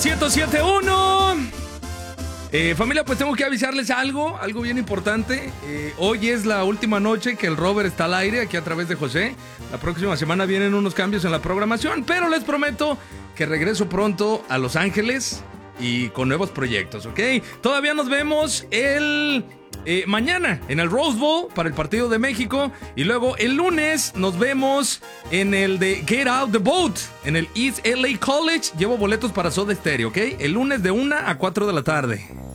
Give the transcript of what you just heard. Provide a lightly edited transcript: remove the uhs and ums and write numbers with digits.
1071. Familia, pues tengo que avisarles algo bien importante. Hoy es la última noche que el Robert está al aire aquí a través de José. La próxima semana vienen unos cambios en la programación, pero les prometo que regreso pronto a Los Ángeles y con nuevos proyectos, ¿ok? Todavía nos vemos mañana en el Rose Bowl para el partido de México, y luego el lunes nos vemos en el de Get Out the Boat en el East LA College. Llevo boletos para Soda Stereo, ¿ok? El lunes de 1 a 4 de la tarde.